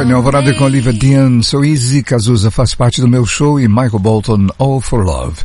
Painel Alvorada com Olivia Dean, So Easy, Cazuza faz parte do meu show e Michael Bolton, All for Love.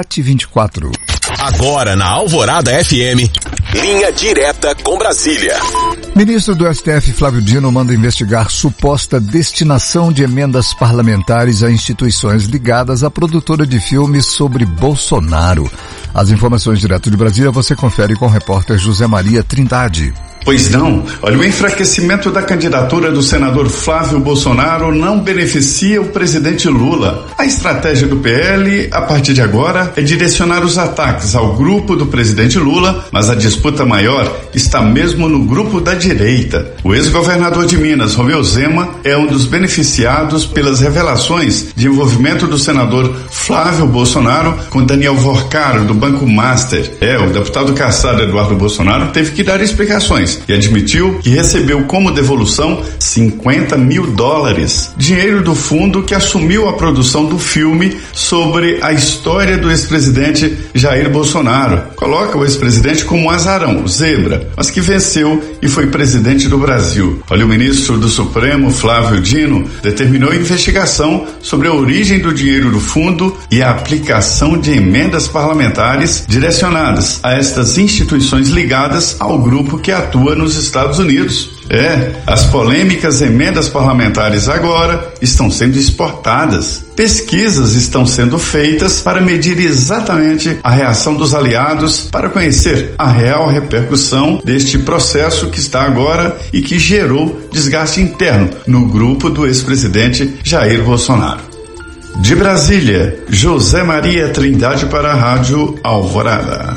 7h24. Agora na Alvorada FM, linha direta com Brasília. Ministro do STF Flávio Dino manda investigar suposta destinação de emendas parlamentares a instituições ligadas à produtora de filmes sobre Bolsonaro. As informações direto de Brasília você confere com o repórter José Maria Trindade. Pois não. Olha, o enfraquecimento da candidatura do senador Flávio Bolsonaro não beneficia o presidente Lula. A estratégia do PL, a partir de agora, é direcionar os ataques ao grupo do presidente Lula, mas a disputa maior está mesmo no grupo da direita. O ex-governador de Minas, Romeu Zema, é um dos beneficiados pelas revelações de envolvimento do senador Flávio Bolsonaro com Daniel Vorcaro, do Banco Master. O deputado caçado Eduardo Bolsonaro teve que dar explicações e admitiu que recebeu como devolução $50 mil, dinheiro do fundo que assumiu a produção do filme sobre a história do ex-presidente Jair Bolsonaro. Coloca o ex-presidente como azarão, zebra, mas que venceu e foi presidente do Brasil. Olha, o ministro do Supremo, Flávio Dino, determinou investigação sobre a origem do dinheiro do fundo e a aplicação de emendas parlamentares direcionadas a estas instituições ligadas ao grupo que atua nos Estados Unidos. As polêmicas emendas parlamentares agora estão sendo exportadas. Pesquisas estão sendo feitas para medir exatamente a reação dos aliados para conhecer a real repercussão deste processo que está agora e que gerou desgaste interno no grupo do ex-presidente Jair Bolsonaro. De Brasília, José Maria Trindade para a Rádio Alvorada.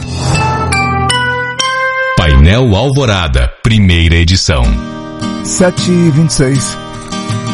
Painel Alvorada, primeira edição. 7h26.